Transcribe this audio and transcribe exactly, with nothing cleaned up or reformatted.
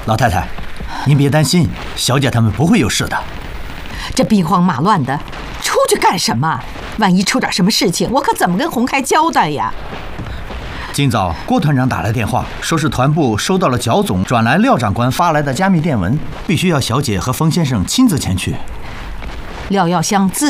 老太太，您别担心，小姐他们不会有事的。 这兵荒马乱的，出去干什么？万一出点什么事情，我可怎么跟洪开交代呀？ 今早郭团长打来电话，说是团部收到了角总转来廖长官发来的加密电文，必须要小姐和冯先生亲自前去。 廖耀湘自